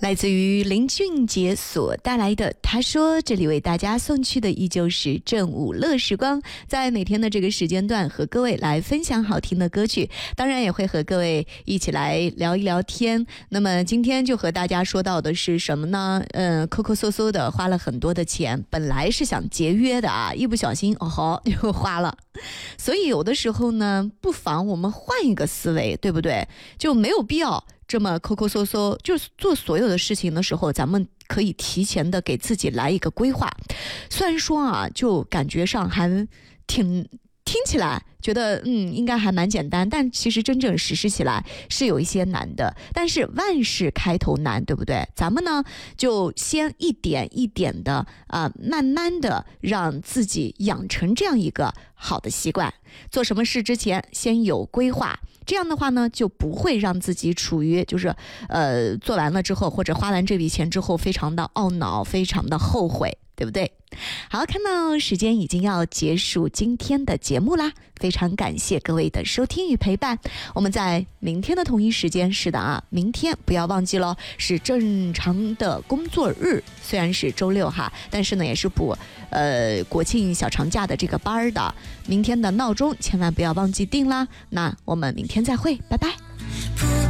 来自于林俊杰所带来的他说，这里为大家送去的依旧是正午乐时光，在每天的这个时间段和各位来分享好听的歌曲，当然也会和各位一起来聊一聊天。那么今天就和大家说到的是什么呢？抠抠搜搜的花了很多的钱，本来是想节约的啊，一不小心又花了。所以有的时候呢，不妨我们换一个思维，对不对？就没有必要这么抠抠搜搜，就是做所有的事情的时候，咱们可以提前的给自己来一个规划。虽然说啊，就感觉上还听起来觉得应该还蛮简单，但其实真正实施起来是有一些难的。但是万事开头难，对不对？咱们呢就先一点一点的慢慢的让自己养成这样一个好的习惯。做什么事之前先有规划，这样的话呢就不会让自己处于就是做完了之后或者花完这笔钱之后非常的懊恼，非常的后悔，对不对？好，看到时间已经要结束今天的节目啦，非常感谢各位的收听与陪伴。我们在明天的同一时间，是的啊，明天不要忘记了，是正常的工作日，虽然是周六哈，但是呢也是补国庆小长假的这个班的。明天的闹钟千万不要忘记定啦。那我们明天再会，拜拜。